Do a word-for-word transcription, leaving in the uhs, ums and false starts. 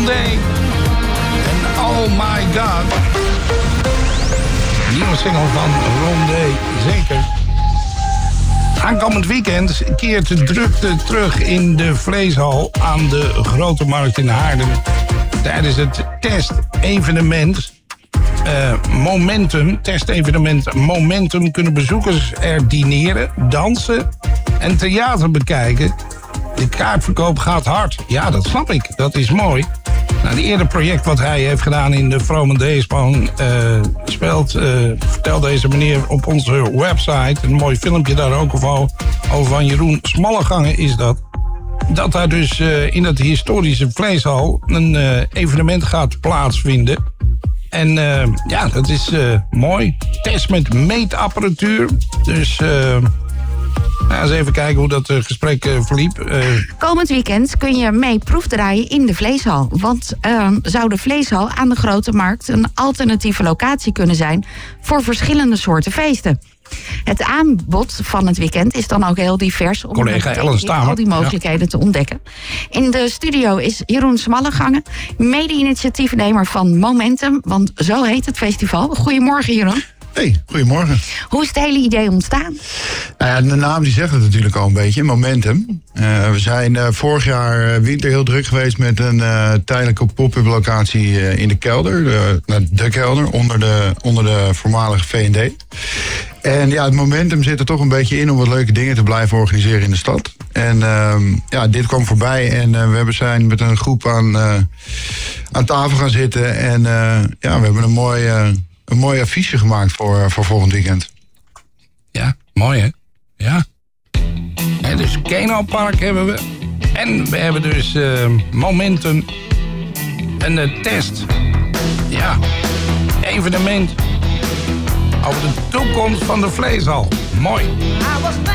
Rondé. En Oh My God. Nieuwe single van Rondé, zeker. Aankomend weekend keert de drukte terug in de vleeshal aan de Grote Markt in Haarlem. Tijdens het testevenement uh, Momentum, testevenement Momentum, kunnen bezoekers er dineren, dansen en theater bekijken. De kaartverkoop gaat hard. Ja, dat snap ik. Dat is mooi. Nou, het eerder project wat hij heeft gedaan in de Vrome Dayspan uh, speelt, uh, vertelt deze meneer op onze website. Een mooi filmpje daar ook over, over van Jeroen Smallegangen is dat. Dat daar dus uh, in het historische vleeshal een uh, evenement gaat plaatsvinden. En uh, ja, dat is uh, mooi. Test met meetapparatuur. Dus uh, nou, eens even kijken hoe dat uh, gesprek uh, verliep. Uh, Komend weekend kun je mee proefdraaien in de vleeshal. Want uh, zou de vleeshal aan de Grote Markt een alternatieve locatie kunnen zijn voor verschillende soorten feesten. Het aanbod van het weekend is dan ook heel divers om Collega Ellen Stamer, al die mogelijkheden ja. te ontdekken. In de studio is Jeroen Smallegangen, mede-initiatiefnemer van Momentum, want zo heet het festival. Goedemorgen, Jeroen. Hey, goedemorgen. Hoe is het hele idee ontstaan? Nou ja, de naam die zegt het natuurlijk al een beetje, Momentum. Uh, we zijn uh, vorig jaar winter heel druk geweest met een uh, tijdelijke pop-up locatie uh, in de kelder. De, uh, de kelder, onder de, onder de voormalige V en D. En ja, het Momentum zit er toch een beetje in om wat leuke dingen te blijven organiseren in de stad. En uh, ja, dit kwam voorbij en uh, we hebben zijn met een groep aan, uh, aan tafel gaan zitten. En uh, ja, we hebben een mooi... Uh, Een mooi affiche gemaakt voor, voor volgend weekend. Ja, mooi hè? Ja. En dus Keno Park hebben we. En we hebben dus uh, Momentum. Een uh, test. Ja. Evenement. Over de toekomst van de vleeshal. Mooi.